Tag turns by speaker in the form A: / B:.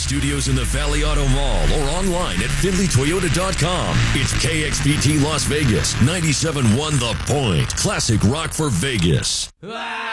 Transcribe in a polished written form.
A: studios in the Valley Auto Mall or online at FindlayToyota.com. It's KXPT Las Vegas, 97.1 The Point. Classic rock for Vegas.